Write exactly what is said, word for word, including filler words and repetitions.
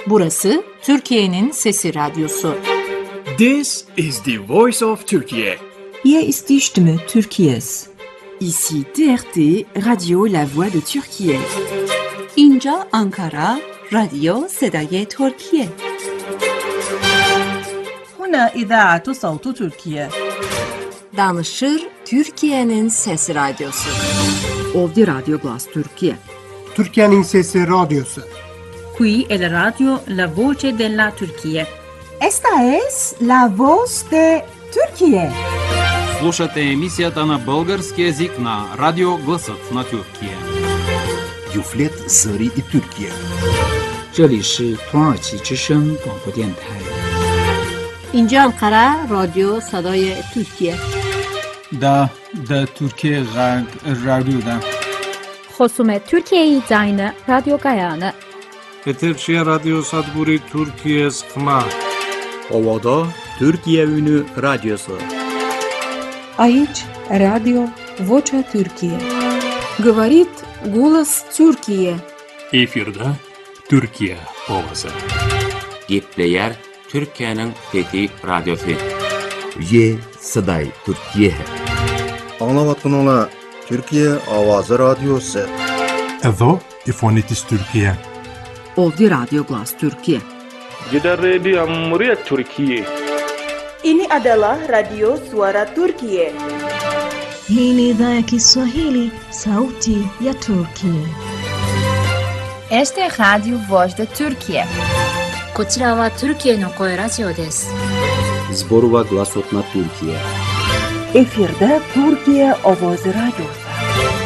Burası Türkiye'nin Sesi Radyosu. This is the voice of Turkey. Hier ist die Stimme Türkiye's. Ici T R T, Radio La Voix de Türkiye. اینجا آنکارا، رادیو صدای ترکیه. هنا إذاعة صوت تركيا. Danışır Türkiye'nin Sesi Radyosu. Ovdje Radio Glas Türkiye. Türkiye'nin Sesi Radyosu. Qui è la radio La Voce della Turchia. Esta es La Voz de Turquía. Слушате емисията на български език на Радио Гласът на Türkiye. Юфлет Зари и Türkiye. 这里是土耳其之声广播电台。 اینجا انقره رادیو صدای ترکیه. دا دا ترکیه غرب رادیو دا. خصوم ترکیه زاین رادیو گایانه. Eterçiye Radyo Sadburi Türkiye Sıkma. Ovada Türkiye Ünü Radyosu. Aici Radio Vocea Türkiye. Говорит голос Türkiye. Efirde Türkiye Ovası. Gepleyer Türkiye'nin Fethi Radyosu. Ye Saday Türkiye. Anlavatın Türkiye Avazı Radyosu. Edo İfonitis Türkiye. Ovdje Radio Glas Türkiye. Jeda Radio Muria Türkiye. Ini adalah Radio Suara Turkiye. Hii ni idhaa ya Kiswahili, sauti ya Turkiye. Este es Radio Voz de Turkiye. こちらはトルキエの声ラジオです。 Zborova Glasot na Türkiye. Efirde Türkiye Ovozi Radyosu.